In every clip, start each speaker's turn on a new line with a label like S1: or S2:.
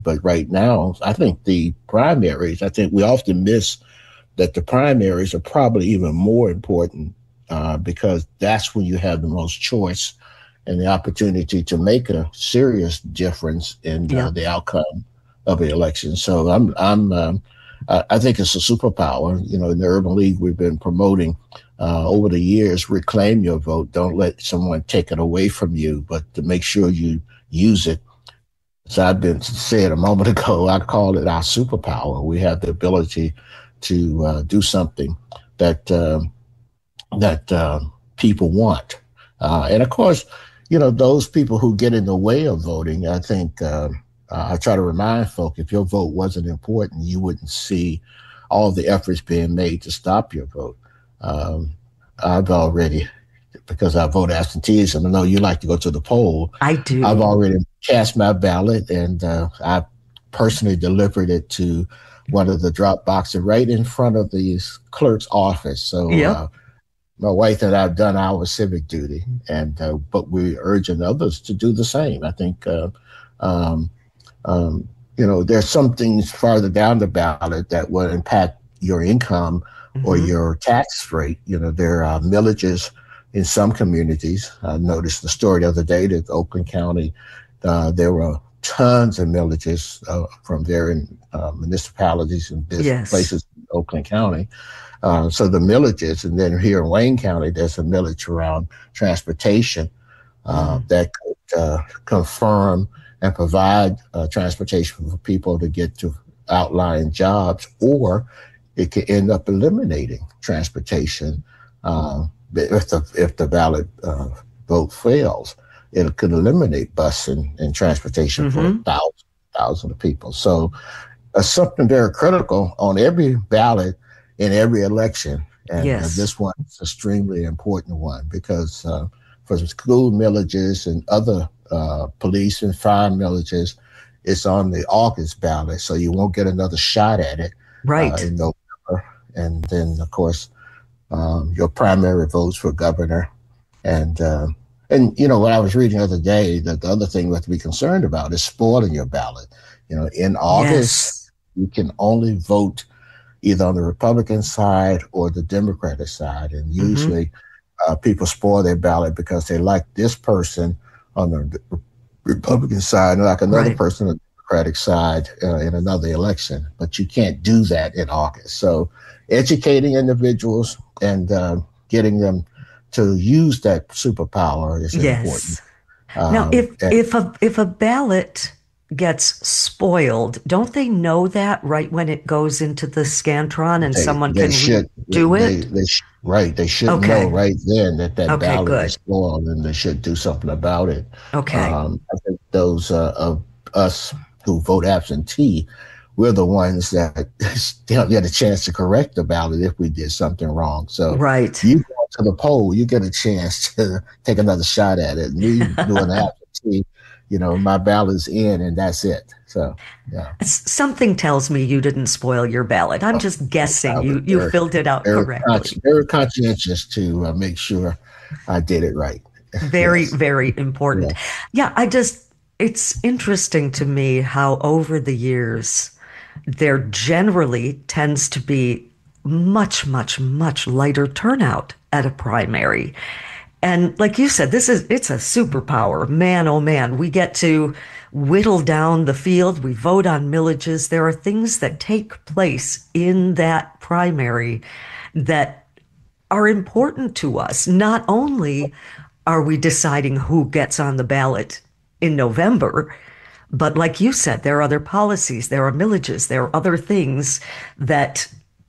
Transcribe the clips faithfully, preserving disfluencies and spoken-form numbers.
S1: But right now, I think the primaries, I think we often miss that the primaries are probably even more important uh, because that's when you have the most choice and the opportunity to make a serious difference in uh,
S2: Yeah.
S1: the outcome of the election. So I'm, I'm, um, I I think it's a superpower. You know, in the Urban League, we've been promoting uh, over the years, reclaim your vote. Don't let someone take it away from you, but to make sure you use it. So I've been said a moment ago, I call it our superpower. We have the ability to uh, do something that uh, that uh, people want, uh, and of course, you know those people who get in the way of voting. I think uh, uh, I try to remind folk if your vote wasn't important, you wouldn't see all the efforts being made to stop your vote. Um, I've already because I vote absenteeism. I know you like to go to the poll.
S2: I
S1: I've
S2: do.
S1: already cast my ballot, and uh, I personally delivered it to one of the drop boxes right in front of the clerk's office. So
S2: Yep.
S1: uh, my wife and I have done our civic duty, and uh, but we're urging others to do the same. I think, uh, um, um, you know, there's some things farther down the ballot that will impact your income or
S2: Hmm.
S1: your tax rate. You know, there are millages in some communities. I noticed the story the other day that Oakland County, uh, there were tons of millages uh, from varying uh, municipalities and
S2: Yes.
S1: places in Oakland County. Uh, so the millages, and then here in Wayne County, there's a millage around transportation uh,
S2: Mm.
S1: that could uh, confirm and provide uh, transportation for people to get to outlying jobs, or it could end up eliminating transportation uh, if the if the ballot uh, vote fails. It could eliminate bus and, and transportation for
S2: Hmm.
S1: thousands thousands of people. So uh, something very critical on every ballot in every election. And uh,
S2: Yes.
S1: this one is an extremely important one because uh, for school millages and other uh, police and fire millages, it's on the August ballot. So you won't get another shot at it uh,
S2: Right.
S1: in November. And then, of course, um, your primary votes for governor. And, uh, and you know, what I was reading the other day, that the other thing we have to be concerned about is spoiling your ballot. You know, in August,
S2: Yes.
S1: you can only vote either on the Republican side or the Democratic side. And
S2: Hmm.
S1: usually uh, people spoil their ballot because they like this person on the Republican side and like another
S2: Right.
S1: person on the Democratic side uh, in another election. But you can't do that in August. So educating individuals and uh, getting them to use that superpower is important.
S2: Yes. Now,
S1: Um,
S2: if
S1: and
S2: if a if a ballot gets spoiled, don't they know that right when it goes into the Scantron and
S1: They
S2: someone
S1: they
S2: can
S1: should
S2: redo
S1: they
S2: it?
S1: they sh- right they should know
S2: Okay.
S1: right then that that
S2: Okay,
S1: ballot is
S2: good.
S1: spoiled and they should do something about it.
S2: Okay.
S1: Um, I think those uh, of us who vote absentee, we're the ones that don't get a chance to correct the ballot if we did something wrong. So
S2: Right.
S1: you go to the poll, you get a chance to take another shot at it. Me doing the absentee, you know, my ballot's in and that's it. So yeah.
S2: Something tells me you didn't spoil your ballot. I'm
S1: Oh,
S2: just
S1: I
S2: guessing
S1: was
S2: you you
S1: very,
S2: filled it out
S1: very, consci-
S2: correctly.
S1: very conscientious to uh, make sure I did it right.
S2: Very,
S1: Yes.
S2: very important.
S1: Yeah.
S2: Yeah, I just it's interesting to me how over the years there generally tends to be much, much, much lighter turnout at a primary. And like you said, this is it's a superpower. Man, oh man, we get to whittle down the field. We vote on millages. There are things that take place in that primary that are important to us. Not only are we deciding who gets on the ballot in November, but like you said, there are other policies, there are millages, there are other things that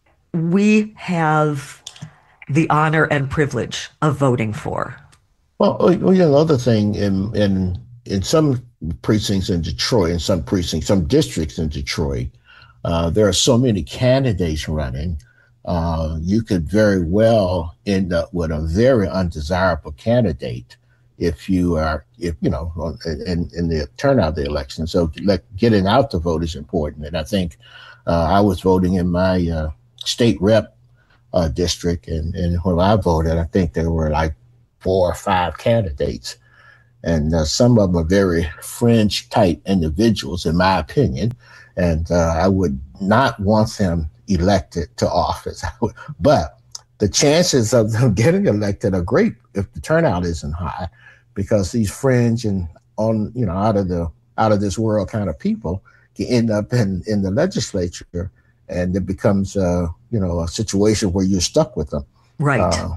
S2: we have the honor and privilege of voting for.
S1: Well, oh, oh, yeah, another thing in in in some precincts in Detroit, in some precincts, some districts in Detroit, uh, there are so many candidates running. Uh, you could very well end up with a very undesirable candidate if you are, if you know, in, in the turnout of the election. So, like, getting out the vote is important, and I think uh, I was voting in my uh, state rep uh, district, and, and when I voted, I think there were like four or five candidates, And uh, some of them are very fringe type individuals, in my opinion. And uh, I would not want them elected to office. But the chances of them getting elected are great if the turnout isn't high, because these fringe and on, you know, out of the out of this world kind of people can end up in, in the legislature, and it becomes, uh, you know, a situation where you're stuck with them.
S2: Right.
S1: Uh,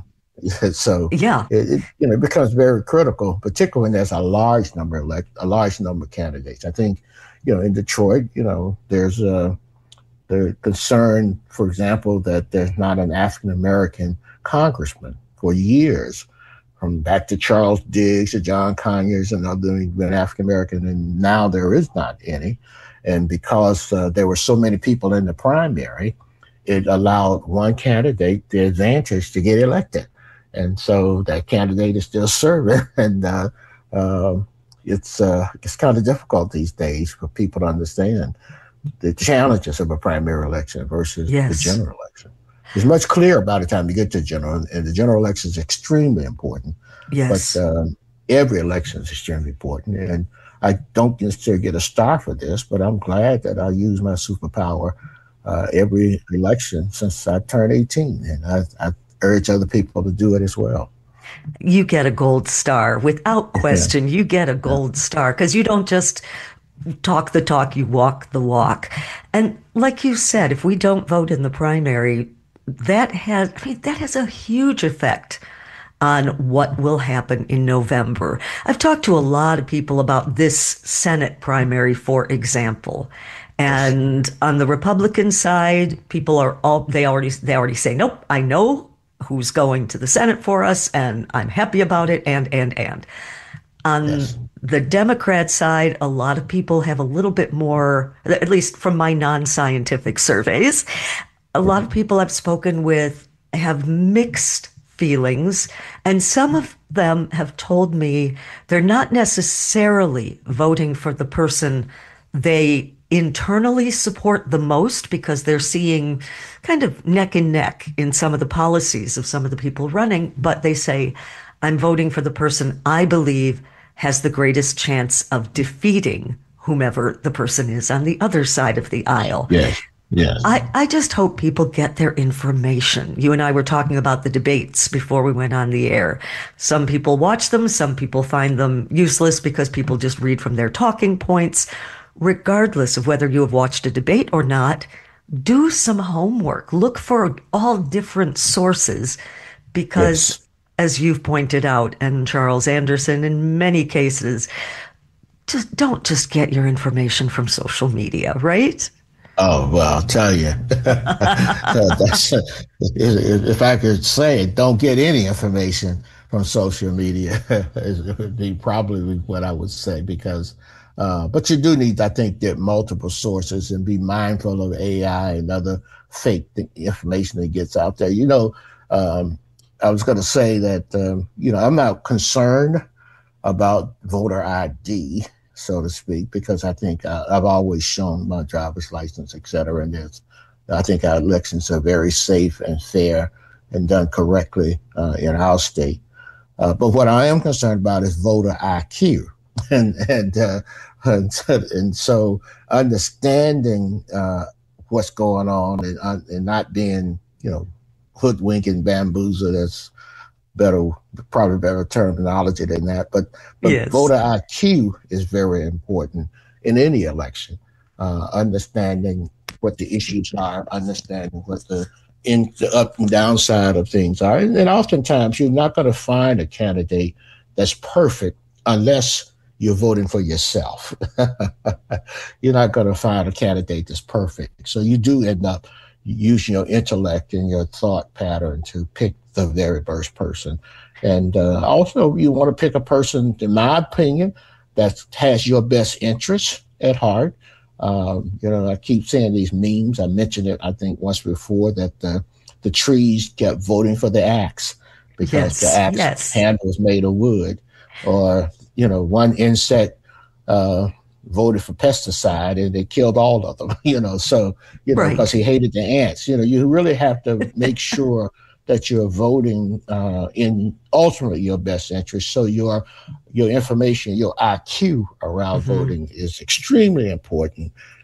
S1: so
S2: yeah,
S1: it, it, you know, it becomes very critical, particularly when there's a large number of elect, a large number of candidates. I think, you know, in Detroit, you know, there's a the concern, for example, that there's not an African American congressman for years, from back to Charles Diggs to John Conyers and others been African American, and now there is not any. And because uh, there were so many people in the primary, it allowed one candidate the advantage to get elected. And so that candidate is still serving. And uh, uh, it's uh, it's kind of difficult these days for people to understand the challenges of a primary election versus yes. the general election. It's much clearer by the time you get to general, and the general election is extremely important.
S2: Yes.
S1: But um, every election is extremely important. And I don't necessarily get a star for this, but I'm glad that I use my superpower uh, every election since I turned eighteen. And I, I urge other people to do it as well.
S2: You get a gold star. Without question, yeah. you get a gold star, because you don't just talk the talk, you walk the walk. And like you said, if we don't vote in the primary, that has, I mean, that has a huge effect on what will happen in November. I've talked to a lot of people about this Senate primary, for example. And on the Republican side, people are all, they already, they already say, nope, I know who's going to the Senate for us, and I'm happy about it, and, and, and. On yes. the Democrat side, a lot of people have a little bit more, at least from my non-scientific surveys, a lot of people I've spoken with have mixed feelings, and some of them have told me they're not necessarily voting for the person they internally support the most, because they're seeing kind of neck and neck in some of the policies of some of the people running, but they say, I'm voting for the person I believe has the greatest chance of defeating whomever the person is on the other side of the aisle.
S1: Yes. Yes.
S2: I, I just hope people get their information. You and I were talking about the debates before we went on the air. Some people watch them. Some people find them useless because people just read from their talking points. Regardless of whether you have watched a debate or not, do some homework. Look for all different sources, because yes. as you've pointed out, and Charles Anderson, in many cases, just don't just get your information from social media, right?
S1: Oh, well, I'll tell you. That's, if I could say it, don't get any information from social media. It would be probably what I would say, because, uh, but you do need, I think, get multiple sources and be mindful of A I and other fake information that gets out there. You know, um, I was going to say that, um, you know, I'm not concerned about voter I D, so to speak, because I think uh, I've always shown my driver's license, et cetera. And there's, I think our elections are very safe and fair and done correctly uh, in our state. Uh, but what I am concerned about is voter I Q. And and, uh, and, and so understanding uh, what's going on and, uh, and not being, you know, hoodwink and bamboozle, that's better, probably better terminology than that. But, but yes. voter I Q is very important in any election. Uh, understanding what the issues are, understanding what the, in, the up and down side of things are. And, and oftentimes you're not going to find a candidate that's perfect unless you're voting for yourself. You're not going to find a candidate that's perfect. So you do end up using your intellect and your thought pattern to pick the very first person. And uh, also you want to pick a person, in my opinion, that has your best interests at heart. Um, you know, I keep saying these memes. I mentioned it, I think, once before, that the, the trees kept voting for the axe because yes, the axe yes. handle was made of wood. Or, you know, one insect uh, voted for pesticide and they killed all of them, you know, so, you know, right. because he hated the ants. You know, you really have to make sure that you're voting uh, in ultimately your best interest. So your your information, your I Q around
S2: Mm-hmm.
S1: voting is extremely important.